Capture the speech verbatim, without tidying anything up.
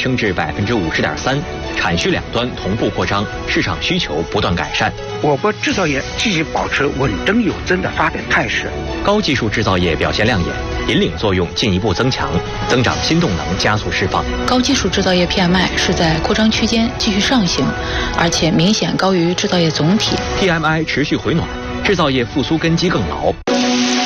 升至百分之五十点三，产需两端同步扩张，市场需求不断改善。 我国制造业继续保持稳中有增的发展态势， 高技术制造业表现亮眼，引领作用进一步增强，增长新动能加速释放。 高技术制造业 P M I 是在扩张区间继续上行，而且明显高于制造业总体。 P M I 持续回暖，制造业复苏根基更牢。